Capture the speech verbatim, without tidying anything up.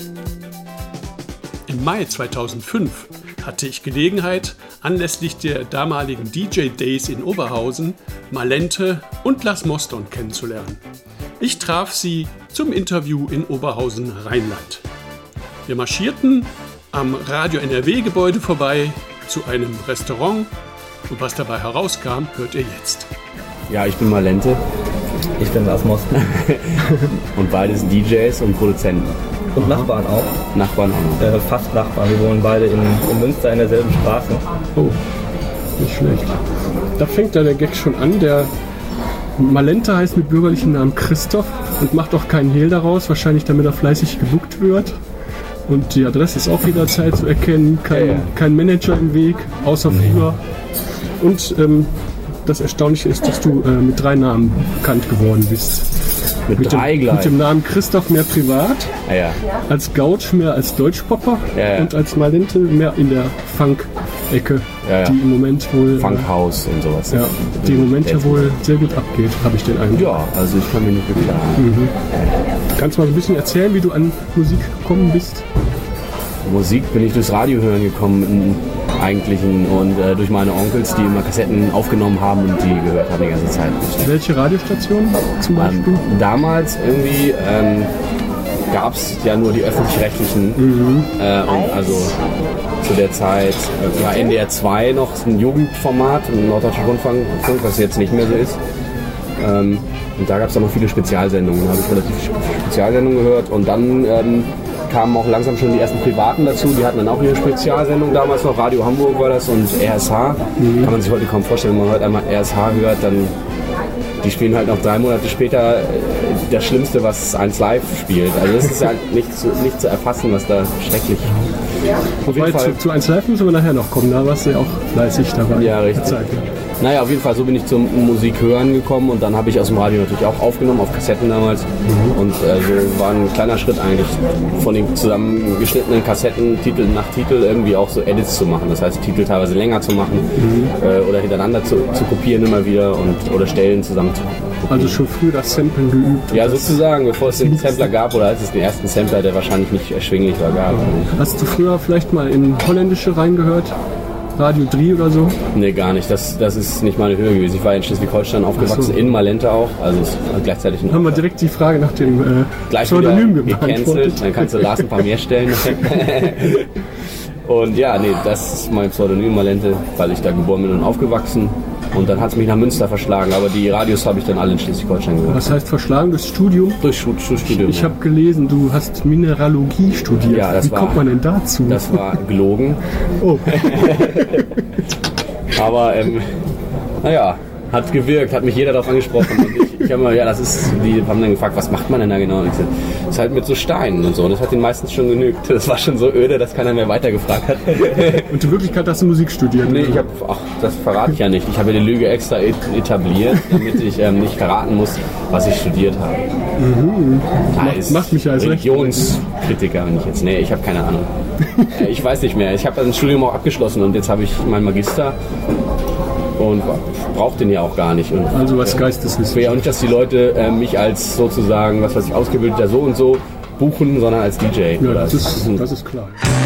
Im Mai zweitausendfünf hatte ich Gelegenheit, anlässlich der damaligen D J Days in Oberhausen Malente und Lars Moston kennenzulernen. Ich traf sie zum Interview in Oberhausen-Rheinland. Wir marschierten am Radio N R W-Gebäude vorbei zu einem Restaurant und was dabei herauskam, hört ihr jetzt. Ja, ich bin Malente. Ich bin Lars Moston. Und beides D Js und Produzenten. Und Nachbarn auch. Nachbarn auch. Äh, fast Nachbarn. Wir wohnen beide in, in Münster in derselben Straße. Oh, nicht schlecht. Da fängt da der Gag schon an. Der Malente heißt mit bürgerlichem Namen Christoph und macht auch keinen Hehl daraus. Wahrscheinlich damit er fleißig gebuckt wird. Und die Adresse ist auch jederzeit zu erkennen. Kein, ja, ja. kein Manager im Weg, außer früher. Und ähm, das Erstaunliche ist, dass du äh, mit drei Namen bekannt geworden bist. Mit, mit drei dem, gleich? Mit dem Namen Christoph mehr privat, ja, ja. als Gouch mehr als Deutschpopper ja, ja. und als Malente mehr in der Funk-Ecke, ja, ja. die im Moment wohl... Funkhaus und sowas. Ja, die im Moment ja wohl sehr gut abgeht, habe ich den Eindruck. Ja, also ich kann mich nicht beklagen. Mhm. Kannst du mal so ein bisschen erzählen, wie du an Musik gekommen bist? Musik bin ich durchs Radio hören gekommen im Eigentlichen und äh, durch meine Onkels, die immer Kassetten aufgenommen haben und die gehört haben die ganze Zeit. Welche Radiostationen zum Beispiel? Ähm, damals irgendwie ähm, gab es ja nur die öffentlich-rechtlichen mhm. äh, und also zu der Zeit äh, war N D R zwei noch ein Jugendformat, ein Norddeutscher Rundfunk, was jetzt nicht mehr so ist. Ähm, und da gab es auch noch viele Spezialsendungen, da habe ich relativ viele Spezialsendungen gehört und dann ähm, kamen auch langsam schon die ersten Privaten dazu, die hatten dann auch ihre Spezialsendung damals noch, Radio Hamburg war das und R S H, mhm. kann man sich heute kaum vorstellen, wenn man heute einmal R S H hört, dann die spielen halt noch drei Monate später das Schlimmste, was eins live spielt, also das ist halt nicht zu, nicht zu erfassen, was da schrecklich ist. Wobei zu, zu eins live müssen wir nachher noch kommen, da warst du ja auch fleißig dabei. Ja, richtig. Zeit, ja. Naja, auf jeden Fall, so bin ich zum Musik hören gekommen und dann habe ich aus dem Radio natürlich auch aufgenommen, auf Kassetten damals. Mhm. Und äh, so war ein kleiner Schritt eigentlich, von den zusammengeschnittenen Kassetten, Titel nach Titel, irgendwie auch so Edits zu machen. Das heißt, Titel teilweise länger zu machen mhm. äh, oder hintereinander zu, zu kopieren immer wieder und oder Stellen zusammen zu kopieren. Also schon früh das Samplen geübt? Ja, sozusagen, bevor es den Sampler gab oder als es den ersten Sampler, der wahrscheinlich nicht erschwinglich war, gab. Hast du früher vielleicht mal in Holländische reingehört? Radio drei oder so? Nee, gar nicht. Das, das ist nicht meine Höhe gewesen. Ich war in Schleswig-Holstein aufgewachsen, so. In Malente auch. Also gleichzeitig noch. Haben wir direkt die Frage nach dem äh, Gleich Pseudonym gecancelt. Dann kannst du Lars ein paar mehr stellen. Und ja, nee, das ist mein Pseudonym Malente, weil ich da geboren bin und aufgewachsen. Und dann hat es mich nach Münster verschlagen, aber die Radios habe ich dann alle in Schleswig-Holstein gehört. Was heißt verschlagen? Durchs Studium? Durch Studium. Ich, ich habe gelesen, du hast Mineralogie studiert. Ja, das Wie war, kommt man denn dazu? Das war gelogen. Oh. Aber, ähm, naja, hat gewirkt, hat mich jeder darauf angesprochen. Und ich, ich habe mal, ja, das ist, die haben dann gefragt, was macht man denn da genau? Und ich gesagt, das ist halt mit so Steinen und so. Und das hat den meistens schon genügt. Das war schon so öde, dass keiner mehr weitergefragt hat. Und in Wirklichkeit hast du Musik studiert? Nee, ich habe, ach, das verrate ich ja nicht. Ich habe die Lüge extra etabliert, damit ich ähm, nicht verraten muss, was ich studiert habe. Mhm. Macht, macht mich als Religionskritiker, wenn ich jetzt, nee, ich habe keine Ahnung. äh, ich weiß nicht mehr. Ich habe das Studium auch abgeschlossen und jetzt habe ich meinen Magister. Und braucht den ja auch gar nicht. Und also was Geisteswissenschaft. Ich will ja auch nicht, dass die Leute äh, mich als sozusagen, was weiß ich, ausgebildeter so und so buchen, sondern als D J. Ja, das ist, das ist klar.